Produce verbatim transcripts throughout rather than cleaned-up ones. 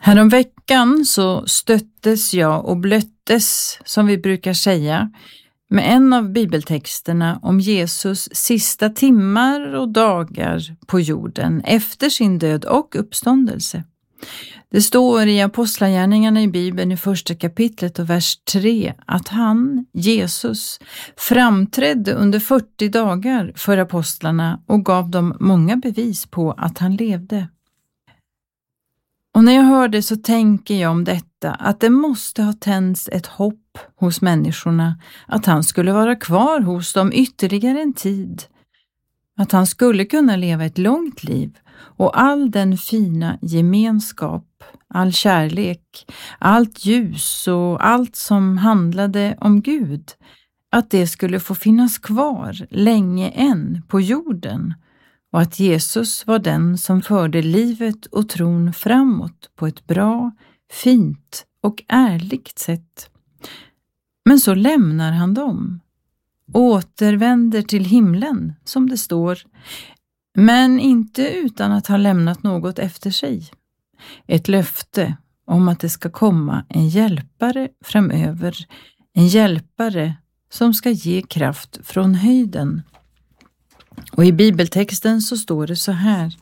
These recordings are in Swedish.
Häromveckan så stöttes jag och blöttes, som vi brukar säga, med en av bibeltexterna om Jesus sista timmar och dagar på jorden efter sin död och uppståndelse. Det står i Apostlagärningarna i Bibeln i första kapitlet och vers tre att han, Jesus, framträdde under fyrtio dagar för apostlarna och gav dem många bevis på att han levde. Och när jag hör det så tänker jag om detta att det måste ha tänts ett hopp hos människorna att han skulle vara kvar hos dem ytterligare en tid. Att han skulle kunna leva ett långt liv och all den fina gemenskap, all kärlek, allt ljus och allt som handlade om Gud, att det skulle få finnas kvar länge än på jorden. Och att Jesus var den som förde livet och tron framåt på ett bra, fint och ärligt sätt. Men så lämnar han dem, återvänder till himlen som det står, men inte utan att ha lämnat något efter sig. Ett löfte om att det ska komma en hjälpare framöver, en hjälpare som ska ge kraft från höjden. Och i bibeltexten så står det så här.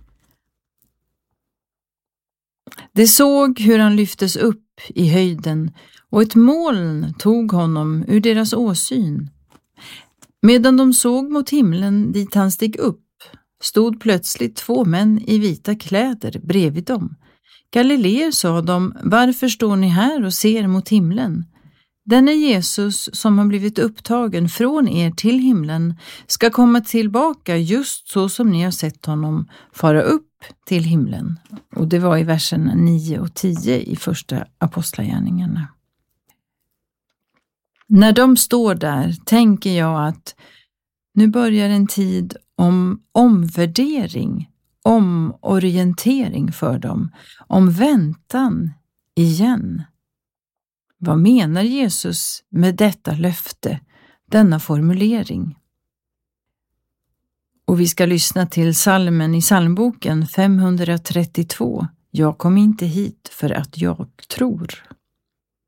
De såg hur han lyftes upp i höjden och ett moln tog honom ur deras åsyn. Medan de såg mot himlen dit han steg upp stod plötsligt två män i vita kläder bredvid dem. Galileer, sa de, varför står ni här och ser mot himlen? Denne Jesus som har blivit upptagen från er till himlen ska komma tillbaka just så som ni har sett honom fara upp till himlen. Och det var i verserna nio och tio i första Apostlagärningarna. När de står där tänker jag att nu börjar en tid om omvärdering, omorientering för dem, om väntan igen. Vad menar Jesus med detta löfte, denna formulering? Och vi ska lyssna till salmen i psalmboken femhundratrettiotvå. Jag kom inte hit för att jag tror.